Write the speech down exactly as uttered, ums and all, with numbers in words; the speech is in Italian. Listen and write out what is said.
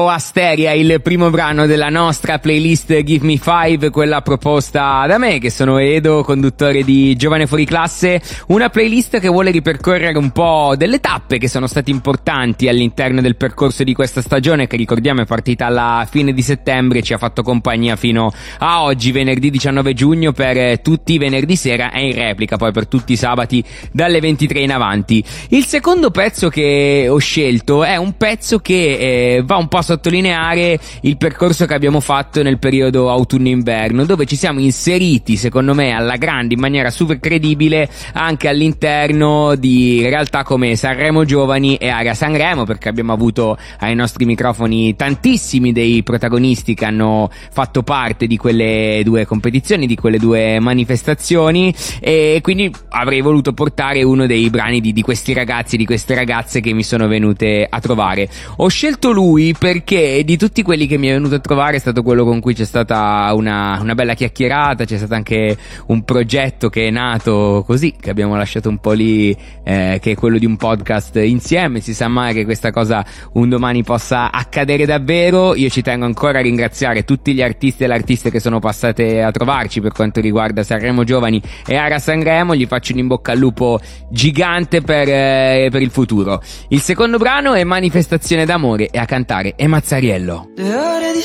Asteria, il primo brano della nostra playlist Give Me Five, quella proposta da me, che sono Edo, conduttore di Giovane Fuori Classe, una playlist che vuole ripercorrere un po' delle tappe che sono state importanti all'interno del percorso di questa stagione, che ricordiamo è partita alla fine di settembre e ci ha fatto compagnia fino a oggi, venerdì diciannove giugno, per tutti i venerdì sera e in replica poi per tutti i sabati dalle ventitré in avanti. Il secondo pezzo che ho scelto è un pezzo che eh, va un po' a sottolineare il percorso che abbiamo fatto nel periodo autunno-inverno, dove ci siamo inseriti, secondo me, alla grande, in maniera super credibile, anche all'interno di realtà come Sanremo Giovani e Area Sanremo, perché abbiamo avuto ai nostri microfoni tantissimi dei protagonisti che hanno fatto parte di quelle due competizioni, di quelle due manifestazioni, e quindi avrei voluto portare uno dei brani di, di questi ragazzi, di queste ragazze che mi sono venute a trovare. Ho scelto lui perché Perché di tutti quelli che mi è venuto a trovare è stato quello con cui c'è stata una, una bella chiacchierata, c'è stato anche un progetto che è nato così, che abbiamo lasciato un po' lì, eh, che è quello di un podcast insieme. Si sa mai che questa cosa un domani possa accadere davvero. Io ci tengo ancora a ringraziare tutti gli artisti e le artiste che sono passate a trovarci per quanto riguarda Sanremo Giovani e Area Sanremo. Gli faccio un in bocca al lupo gigante per, eh, per il futuro. Il secondo brano è Manifestazione d'amore e a cantare è Mazzariello.